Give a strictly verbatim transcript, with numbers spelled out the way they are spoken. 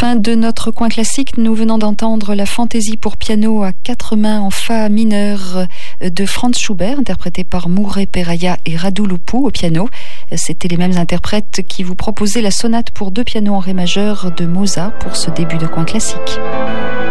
fin de notre coin classique. Nous venons d'entendre la fantaisie pour piano à quatre mains en fa mineur de Franz Schubert, interprétée par Murray Peraya et Radu Lupu au piano. C'étaient les mêmes interprètes qui vous proposaient la sonate pour deux pianos en ré majeur de Mozart pour ce début de coin classique.